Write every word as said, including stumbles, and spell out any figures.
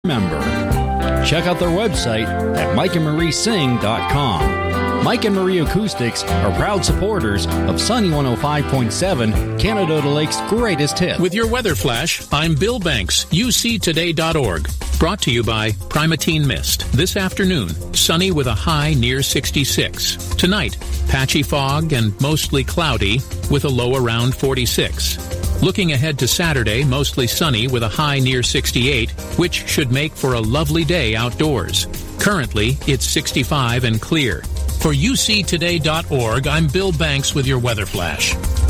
member. Check out their website at mike and marie sing dot com. Mike and Marie Acoustics are proud supporters of Sunny one oh five point seven, Canada Lake's greatest hit. With your weather flash, I'm Bill Banks, U C today dot org. Brought to you by Primatene Mist. This afternoon, sunny with a high near sixty-six. Tonight, patchy fog and mostly cloudy with a low around forty-six. Looking ahead to Saturday, mostly sunny with a high near sixty-eight, which should make for a lovely day outdoors. Currently, it's sixty-five and clear. For U C today dot org, I'm Bill Banks with your weather flash.